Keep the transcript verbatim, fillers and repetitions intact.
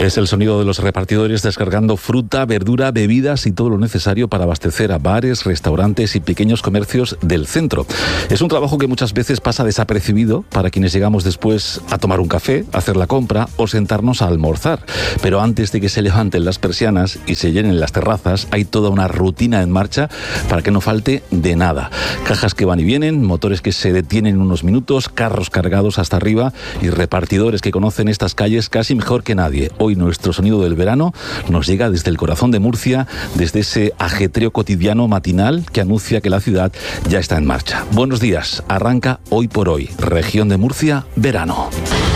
Es el sonido de los repartidores descargando fruta, verdura, bebidas y todo lo necesario para abastecer a bares, restaurantes y pequeños comercios del centro. Es un trabajo que muchas veces pasa desapercibido para quienes llegamos después a tomar un café, a hacer la compra o sentarnos a almorzar. Pero antes de que se levanten las persianas y se llenen las terrazas, hay toda una rutina en marcha para que no falte de nada. Cajas que van y vienen, motores que se detienen unos minutos, carros cargados hasta arriba y repartidores que conocen estas calles casi mejor que nadie. Hoy nuestro sonido del verano nos llega desde el corazón de Murcia, desde ese ajetreo cotidiano matinal que anuncia que la ciudad ya está en marcha. Buenos días, arranca Hoy por Hoy, Región de Murcia, verano.